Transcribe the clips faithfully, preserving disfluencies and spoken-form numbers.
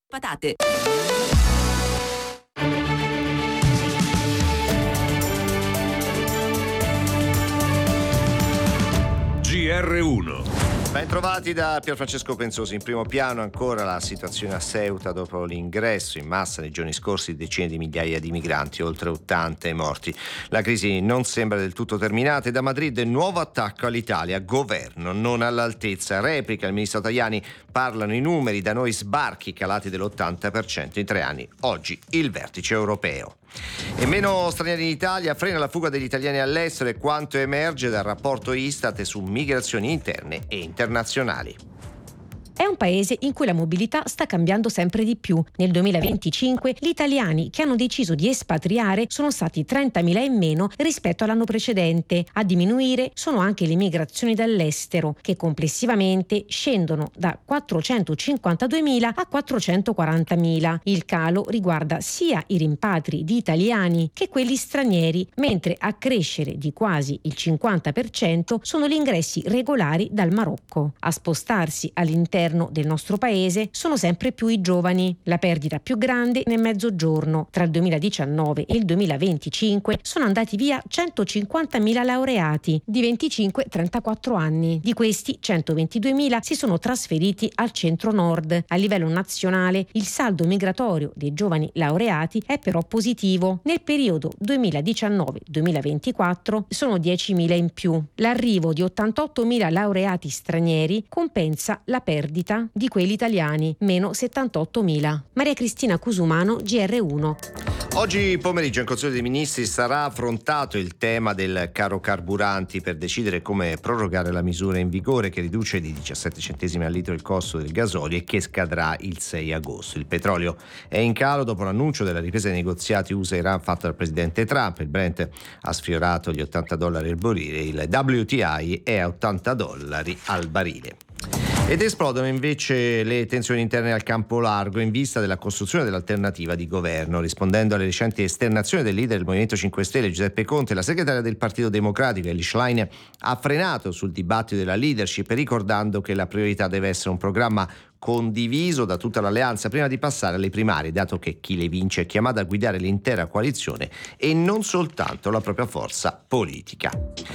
Patate. G R uno. Ben trovati da Pierfrancesco Pensosi. In primo piano ancora la situazione a Ceuta dopo l'ingresso in massa nei giorni scorsi di decine di migliaia di migranti, oltre ottanta i morti. La crisi non sembra del tutto terminata e da Madrid nuovo attacco all'Italia, governo non all'altezza, replica il ministro Tajani, parlano i numeri, da noi sbarchi calati dell'ottanta per cento in tre anni, oggi il vertice europeo. E meno stranieri in Italia, frena la fuga degli italiani all'estero e quanto emerge dal rapporto Istat su migrazioni interne e internazionali. È un paese in cui la mobilità sta cambiando sempre di più. Nel duemilaventicinque gli italiani che hanno deciso di espatriare sono stati trentamila in meno rispetto all'anno precedente. A diminuire sono anche le migrazioni dall'estero, che complessivamente scendono da quattrocentocinquantaduemila a quattrocentoquarantamila. Il calo riguarda sia i rimpatri di italiani che quelli stranieri, mentre a crescere di quasi il cinquanta per cento sono gli ingressi regolari dal Marocco. A spostarsi all'interno del nostro paese sono sempre più i giovani. La perdita più grande nel mezzogiorno. Tra il duemiladiciannove e il duemilaventicinque sono andati via centocinquantamila laureati di venticinque trentaquattro anni. Di questi centoventiduemila si sono trasferiti al centro-nord. A livello nazionale il saldo migratorio dei giovani laureati è però positivo. Nel periodo duemiladiciannove duemilaventiquattro sono diecimila in più. L'arrivo di ottantottomila laureati stranieri compensa la perdita di quelli italiani, meno settantottomila. Maria Cristina Cusumano, G R uno. Oggi pomeriggio in Consiglio dei Ministri sarà affrontato il tema del caro carburanti per decidere come prorogare la misura in vigore che riduce di diciassette centesimi al litro il costo del gasolio e che scadrà il sei agosto. Il petrolio è in calo dopo l'annuncio della ripresa dei negoziati U S A-Iran fatto dal presidente Trump. Il Brent ha sfiorato gli ottanta dollari al barile, il W T I è a ottanta dollari al barile. Ed esplodono invece le tensioni interne al campo largo in vista della costruzione dell'alternativa di governo. Rispondendo alle recenti esternazioni del leader del Movimento cinque Stelle Giuseppe Conte, la segretaria del Partito Democratico Elly Schlein ha frenato sul dibattito della leadership, ricordando che la priorità deve essere un programma condiviso da tutta l'alleanza prima di passare alle primarie, dato che chi le vince è chiamato a guidare l'intera coalizione e non soltanto la propria forza politica.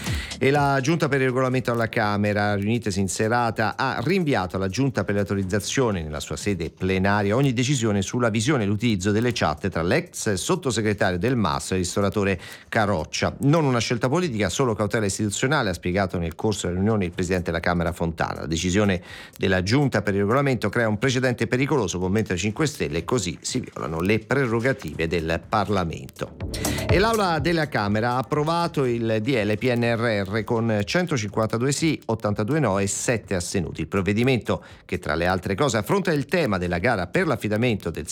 E la Giunta per il Regolamento alla Camera, riunitasi in serata, ha rinviato alla Giunta per le autorizzazioni nella sua sede plenaria ogni decisione sulla visione e l'utilizzo delle chat tra l'ex sottosegretario del M A S e il ristoratore Caroccia. Non una scelta politica, solo cautela istituzionale, ha spiegato nel corso della riunione il presidente della Camera Fontana. La decisione della Giunta per il Regolamento crea un precedente pericoloso con Movimento cinque Stelle e così si violano le prerogative del Parlamento. E l'Aula della Camera ha approvato il D L P N R R con centocinquantadue sì, ottantadue no e sette astenuti. Il provvedimento, che tra le altre cose affronta il tema della gara per l'affidamento del